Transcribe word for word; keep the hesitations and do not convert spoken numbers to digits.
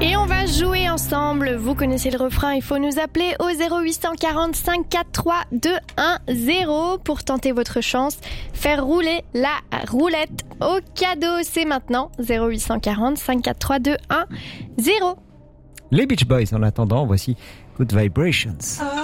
Et on va jouer ensemble. Vous connaissez le refrain, il faut nous appeler au zéro huit cent quarante, cinq quatre trois, deux un zéro pour tenter votre chance. Faire rouler la roulette au cadeau, c'est maintenant. zéro huit cent quarante, cinq quatre trois, deux un zéro. Les Beach Boys, en attendant, voici Good Vibrations.